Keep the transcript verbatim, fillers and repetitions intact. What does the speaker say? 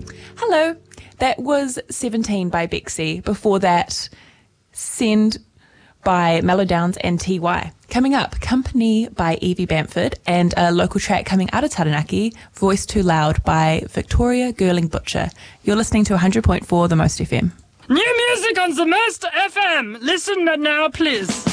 Hello. That was seventeen by Bexy. Before that, Send by Mellowdowns and T Y. Coming up, Company by Evie Bamford and a local track coming out of Taranaki, Voice Too Loud by Victoria Girling Butcher. You're listening to one hundred point four The Most F M. New music on The Most F M. Listen now, please.